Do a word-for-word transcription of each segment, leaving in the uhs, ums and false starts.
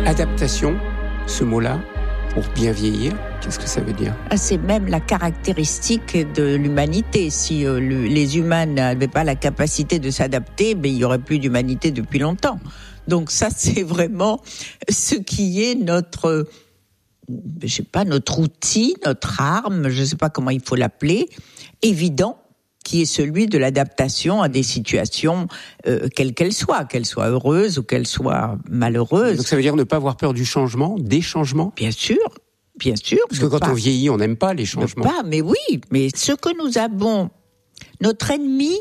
Adaptation, ce mot-là, pour bien vieillir, qu'est-ce que ça veut dire ? Ah, c'est même la caractéristique de l'humanité. Si euh, le, les humains n'avaient pas la capacité de s'adapter, ben, il n'y aurait plus d'humanité depuis longtemps. Donc ça, c'est vraiment ce qui est notre, je sais pas, notre outil, notre arme, je ne sais pas comment il faut l'appeler, évident, qui est celui de l'adaptation à des situations, euh, quelles qu'elles soient, qu'elles soient heureuses ou qu'elles soient malheureuses. Donc ça veut dire ne pas avoir peur du changement, des changements ? Bien sûr, bien sûr. Parce que quand pas, on vieillit, on n'aime pas les changements. Pas, mais oui, mais ce que nous avons, notre ennemi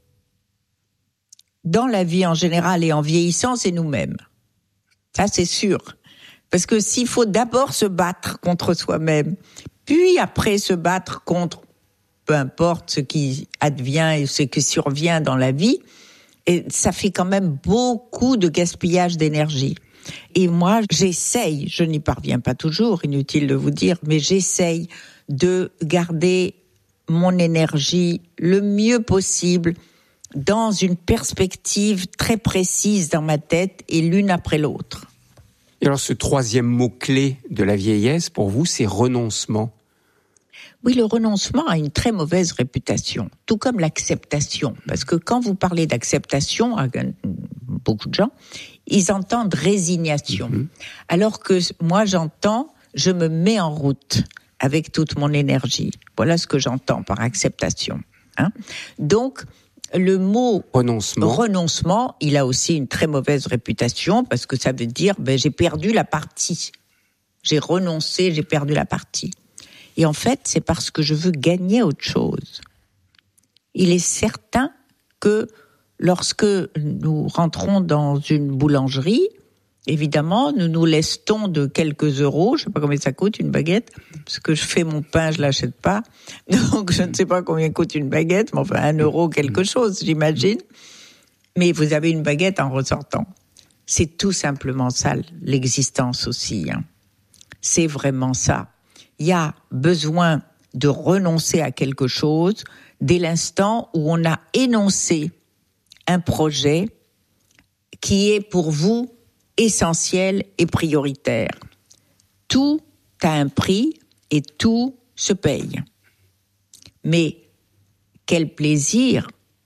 dans la vie en général et en vieillissant, c'est nous-mêmes. Ça, c'est sûr. Parce que s'il faut d'abord se battre contre soi-même, puis après se battre contre peu importe ce qui advient et ce qui survient dans la vie, et ça fait quand même beaucoup de gaspillage d'énergie. Et moi, j'essaye, je n'y parviens pas toujours, inutile de vous dire, mais j'essaye de garder mon énergie le mieux possible dans une perspective très précise dans ma tête et l'une après l'autre. Et alors ce troisième mot-clé de la vieillesse, pour vous, c'est renoncement. Oui, le renoncement a une très mauvaise réputation, tout comme l'acceptation. Parce que quand vous parlez d'acceptation, à beaucoup de gens, ils entendent résignation. Mm-hmm. Alors que moi, j'entends, je me mets en route avec toute mon énergie. Voilà ce que j'entends par acceptation. Hein ? Donc, le mot renoncement. renoncement, il a aussi une très mauvaise réputation parce que ça veut dire, ben, j'ai perdu la partie. J'ai renoncé, j'ai perdu la partie. Et en fait, c'est parce que je veux gagner autre chose. Il est certain que lorsque nous rentrons dans une boulangerie, évidemment, nous nous lestons de quelques euros. Je ne sais pas combien ça coûte, une baguette. Parce que je fais mon pain, je ne l'achète pas. Donc, je ne sais pas combien coûte une baguette, mais enfin, un euro quelque chose, j'imagine. Mais vous avez une baguette en ressortant. C'est tout simplement ça, l'existence aussi. Hein. C'est vraiment ça. Il y a besoin de renoncer à quelque chose dès l'instant où on a énoncé un projet qui est pour vous essentiel et prioritaire. Tout a un prix et tout se paye. Mais quel plaisir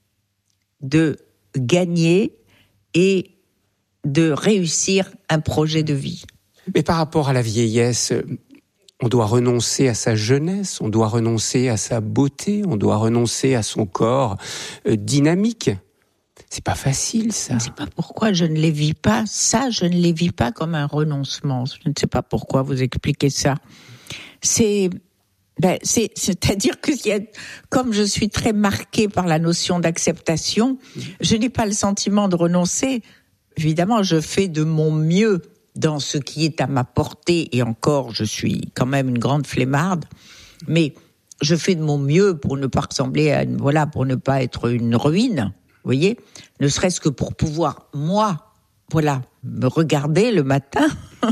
de gagner et de réussir un projet de vie. Mais par rapport à la vieillesse, on doit renoncer à sa jeunesse, on doit renoncer à sa beauté, on doit renoncer à son corps euh, dynamique. C'est pas facile, ça. Je ne sais pas pourquoi je ne les vis pas. Ça, je ne les vis pas comme un renoncement. Je ne sais pas pourquoi vous expliquez ça. C'est, ben, c'est, c'est-à-dire que y a, comme je suis très marquée par la notion d'acceptation, mmh. je n'ai pas le sentiment de renoncer. Évidemment, je fais de mon mieux dans ce qui est à ma portée, et encore, je suis quand même une grande flemmarde, mais je fais de mon mieux pour ne pas ressembler à une, voilà, pour ne pas être une ruine, vous voyez, ne serait-ce que pour pouvoir, moi, voilà, me regarder le matin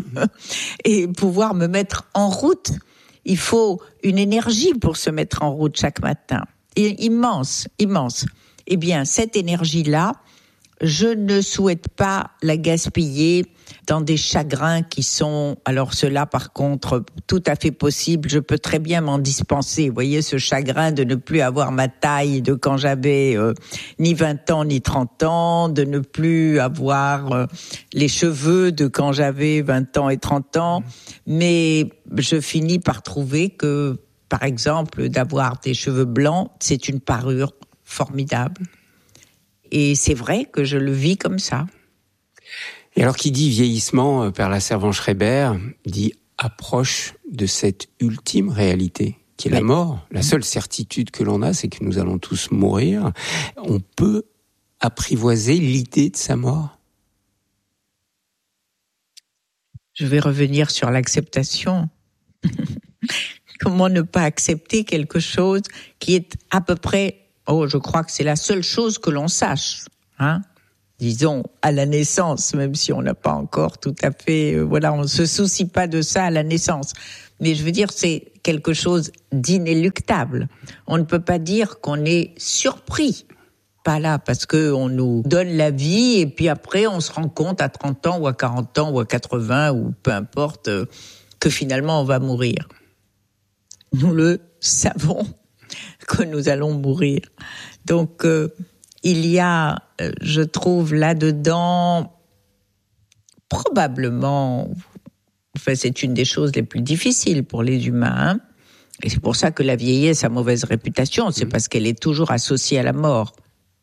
et pouvoir me mettre en route. Il faut une énergie pour se mettre en route chaque matin. Et immense, immense. Eh bien, cette énergie-là, je ne souhaite pas la gaspiller dans des chagrins qui sont, alors cela par contre, tout à fait possible, je peux très bien m'en dispenser. Vous voyez, ce chagrin de ne plus avoir ma taille de quand j'avais euh, ni vingt ans ni trente ans, de ne plus avoir euh, les cheveux de quand j'avais vingt ans et trente ans, mais je finis par trouver que, par exemple, d'avoir des cheveux blancs, c'est une parure formidable. Et c'est vrai que je le vis comme ça. Et alors, qui dit vieillissement, Père Lasservan-Schreiber, dit approche de cette ultime réalité, qui est oui. la mort. La seule certitude que l'on a, c'est que nous allons tous mourir. On peut apprivoiser l'idée de sa mort. Je vais revenir sur l'acceptation. Comment ne pas accepter quelque chose qui est à peu près... Oh, je crois que c'est la seule chose que l'on sache, hein. Disons, à la naissance, même si on n'a pas encore tout à fait... Euh, voilà, on ne se soucie pas de ça à la naissance. Mais je veux dire, c'est quelque chose d'inéluctable. On ne peut pas dire qu'on est surpris Pas là, parce que on nous donne la vie et puis après on se rend compte à trente ans ou à quarante ans ou à quatre-vingts ou peu importe que finalement on va mourir. Nous le savons que nous allons mourir. Donc euh, il y a, je trouve là-dedans probablement, enfin c'est une des choses les plus difficiles pour les humains. Hein, et c'est pour ça que la vieillesse a mauvaise réputation, c'est parce qu'elle est toujours associée à la mort.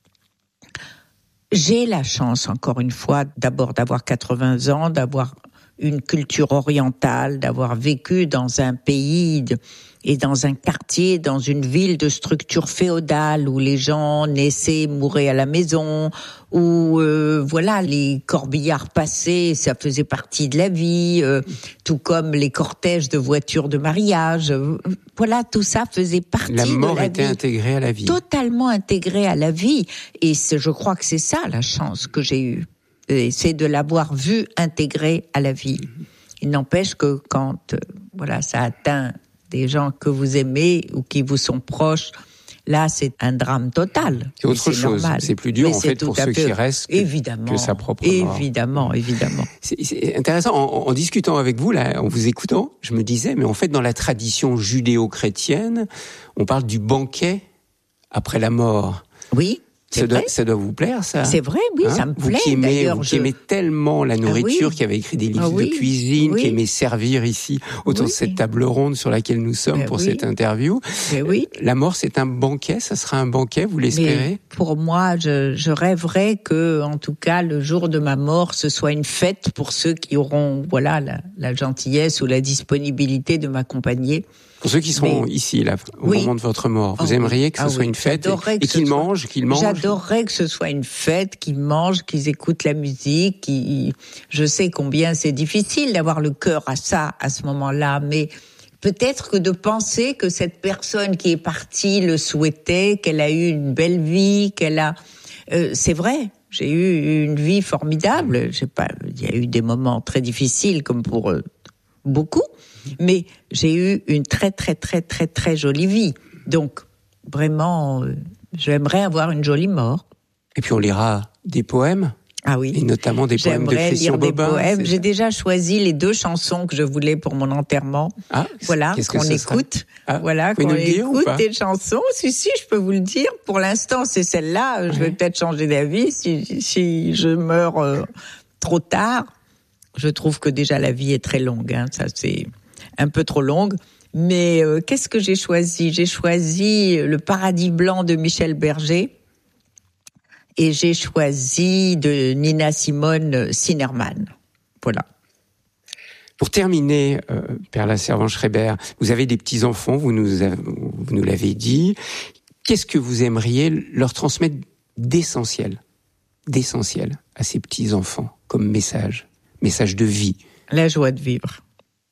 J'ai la chance, encore une fois, d'abord d'avoir quatre-vingts ans, d'avoir une culture orientale, d'avoir vécu dans un pays de, et dans un quartier, dans une ville de structure féodale où les gens naissaient, mouraient à la maison, où euh, voilà, les corbillards passaient, ça faisait partie de la vie, euh, tout comme les cortèges de voitures de mariage. Euh, voilà, tout ça faisait partie de la vie. La mort était intégrée à la vie. Totalement intégrée à la vie. Et je crois que c'est ça la chance que j'ai eue. Et c'est de l'avoir vu intégrée à la vie. Il n'empêche que quand euh, voilà, ça atteint des gens que vous aimez ou qui vous sont proches, là, c'est un drame total. C'est autre c'est chose. Normal. C'est plus dur, mais en fait, pour ceux fait, qui restent que, évidemment, que sa propre mort. Évidemment, évidemment. C'est, c'est intéressant. En, en discutant avec vous, là, en vous écoutant, je me disais, mais en fait, dans la tradition judéo-chrétienne, on parle du banquet après la mort. Oui. Ça doit, ça doit vous plaire, ça? C'est vrai, oui, hein? Ça me vous plaît. Qui aimez, d'ailleurs, vous je... qui aimez tellement la nourriture, ah, oui. qui avez écrit des livres ah, oui. de cuisine, oui. qui aimez servir ici autour oui. de cette table ronde sur laquelle nous sommes ben pour oui. cette interview. Ben oui. La mort, c'est un banquet, ça sera un banquet, vous l'espérez? Mais pour moi, je, je rêverais que, en tout cas, le jour de ma mort, ce soit une fête pour ceux qui auront, voilà, la, la gentillesse ou la disponibilité de m'accompagner. Pour ceux qui seront mais, oui. ici, là, au moment de votre mort, vous oh, aimeriez que ce ah, soit oui. une fête et, et qu'ils mangent, qu'ils mangent. J'adorerais que ce soit une fête, qu'ils mangent, qu'ils écoutent la musique. Qu'ils... Je sais combien c'est difficile d'avoir le cœur à ça, à ce moment-là, mais peut-être que de penser que cette personne qui est partie le souhaitait, qu'elle a eu une belle vie, qu'elle a... Euh, c'est vrai, j'ai eu une vie formidable. Je sais pas, il y a eu des moments très difficiles, comme pour euh, beaucoup. Mais j'ai eu une très, très, très, très, très jolie vie. Donc, vraiment, euh, j'aimerais avoir une jolie mort. Et puis, on lira des poèmes. Ah oui. Et notamment des poèmes J'aimerais de Christian lire Bobin. Des poèmes. J'ai déjà choisi les deux chansons que je voulais pour mon enterrement. Ah, voilà, qu'est-ce qu'on que écoute. Ah, voilà, qu'on écoute des chansons. Si, si, je peux vous le dire. Pour l'instant, c'est celle-là. Ouais. Je vais peut-être changer d'avis si, si je meurs euh, trop tard. Je trouve que déjà la vie est très longue. Hein. Ça, c'est un peu trop longue. Mais euh, qu'est-ce que j'ai choisi? J'ai choisi Le Paradis blanc de Michel Berger et j'ai choisi de Nina Simone Sinnerman. Voilà. Pour terminer, euh, Perla Servan-Schreiber, vous avez des petits-enfants, vous nous, avez, vous nous l'avez dit. Qu'est-ce que vous aimeriez leur transmettre d'essentiel, d'essentiel à ces petits-enfants comme message, message de vie? La joie de vivre.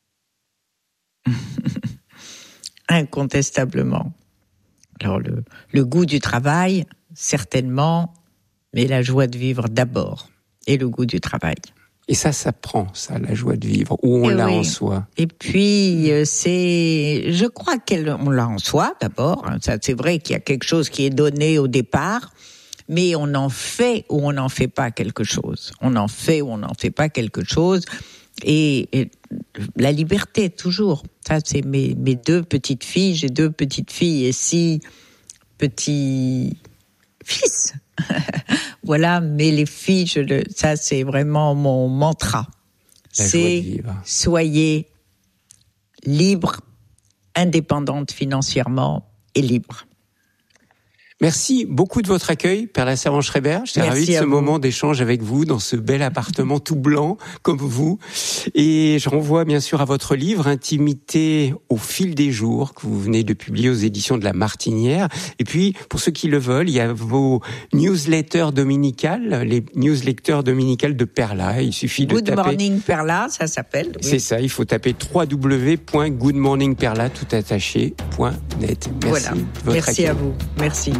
Incontestablement. Alors le, le goût du travail, certainement, mais la joie de vivre d'abord, et le goût du travail. Et ça, ça prend, ça, la joie de vivre, où on et l'a oui. en soi. Et puis, c'est, je crois qu'on l'a en soi, d'abord. Ça, c'est vrai qu'il y a quelque chose qui est donné au départ, mais on en fait ou on n'en fait pas quelque chose. On en fait ou on n'en fait pas quelque chose. Et, et la liberté, toujours. Ça, c'est mes, mes deux petites filles. J'ai deux petites filles et six petits fils. Voilà, mais les filles, je le, ça, c'est vraiment mon mantra. La c'est soyez libres, indépendantes financièrement et libres. Merci beaucoup de votre accueil, Perla Servan-Schreiber. J'étais ravi de ce vous. moment d'échange avec vous dans ce bel appartement tout blanc comme vous. Et je renvoie bien sûr à votre livre Intimité au fil des jours que vous venez de publier aux éditions de La Martinière. Et puis, pour ceux qui le veulent, il y a vos newsletters dominicales, les newsletters dominicales de Perla. Il suffit de Good taper... Good Morning Perla, ça s'appelle. Oui. C'est ça, il faut taper w w w point good morning perla tout attaché point net. Merci. Voilà. De votre Merci accueil. à vous. Merci.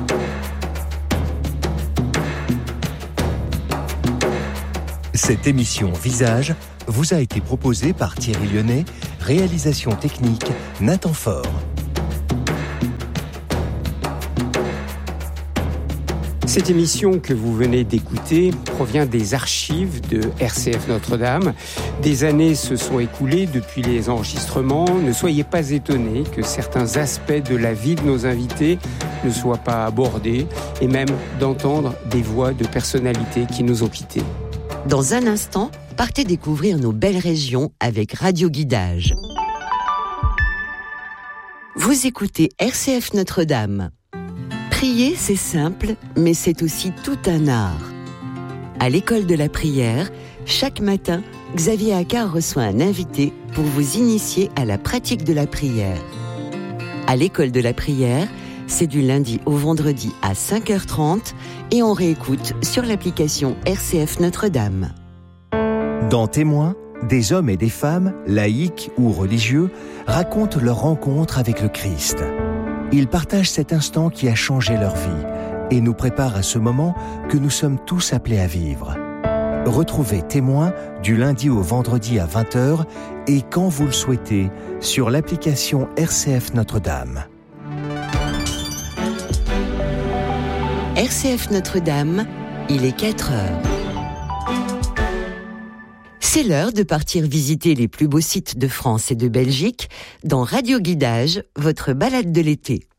Cette émission Visage vous a été proposée par Thierry Lyonnais, réalisation technique Nathan Faure. Cette émission que vous venez d'écouter provient des archives de R C F Notre-Dame. Des années se sont écoulées depuis les enregistrements. Ne soyez pas étonnés que certains aspects de la vie de nos invités ne soient pas abordés et même d'entendre des voix de personnalités qui nous ont quittés. Dans un instant, partez découvrir nos belles régions avec Radio Guidage. Vous écoutez R C F Notre-Dame. Prier, c'est simple, mais c'est aussi tout un art. À l'école de la prière, chaque matin, Xavier Accart reçoit un invité pour vous initier à la pratique de la prière. À l'école de la prière, c'est du lundi au vendredi à cinq heures trente et on réécoute sur l'application R C F Notre-Dame. Dans Témoins, des hommes et des femmes, laïcs ou religieux, racontent leur rencontre avec le Christ. Ils partagent cet instant qui a changé leur vie et nous prépare à ce moment que nous sommes tous appelés à vivre. Retrouvez Témoins du lundi au vendredi à vingt heures et quand vous le souhaitez sur l'application R C F Notre-Dame. R C F Notre-Dame, il est quatre heures. C'est l'heure de partir visiter les plus beaux sites de France et de Belgique dans Radio Guidage, votre balade de l'été.